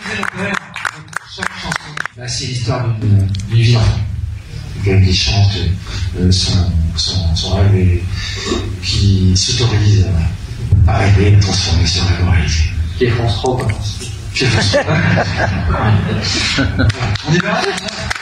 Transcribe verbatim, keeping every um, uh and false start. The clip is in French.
Chaque chanson, bah, c'est l'histoire d'une vie d'enfant. Quelqu'un qui chante euh, son, son, son rêve et qui s'autorise à, à rêver, à transformer son rêve en réalité. Qui est France trois, pas France. Qui est France trois. On y va?